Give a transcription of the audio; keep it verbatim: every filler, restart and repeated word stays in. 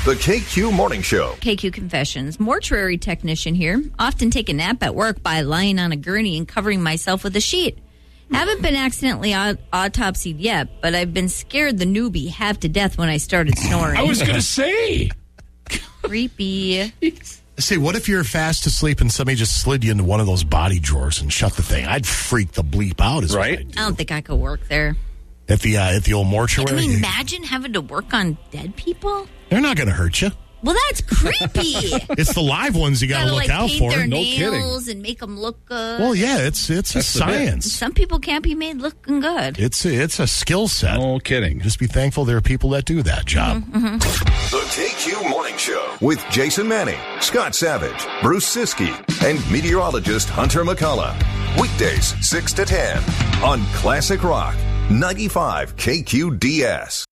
The K Q Morning Show. K Q Confessions. Mortuary technician here. Often take a nap at work by lying on a gurney and covering myself with a sheet. Haven't been accidentally aut- autopsied yet, but I've been scared the newbie half to death when I started snoring. I was going to say. Creepy. See, what if you're fast asleep and somebody just slid you into one of those body drawers and shut the thing? I'd freak the bleep out. Is Right? what I'd do. I don't think I could work there. At the uh, at the old mortuary. I mean, imagine having to work on dead people. They're not going to hurt you. Well, that's creepy. It's the live ones you got to Gotta, look like, out paint for. their No nails and make them look good. Well, yeah, it's it's a That's the bit. science. Some people can't be made looking good. It's a, it's a skill set. No kidding. Just be thankful there are people that do that job. Mm-hmm. The K Q Morning Show with Jason Manning, Scott Savage, Bruce Siskey, and meteorologist Hunter McCullough. Weekdays six to ten on Classic Rock ninety-five K Q D S.